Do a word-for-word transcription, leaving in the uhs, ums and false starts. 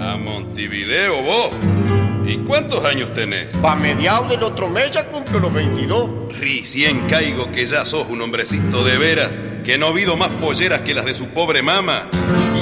A Montevideo vos. ¿Y cuántos años tenés? Pa' mediados del otro mes ya cumplo los veintidós. Recién caigo que ya sos un hombrecito de veras, que no ha habido más polleras que las de su pobre mama.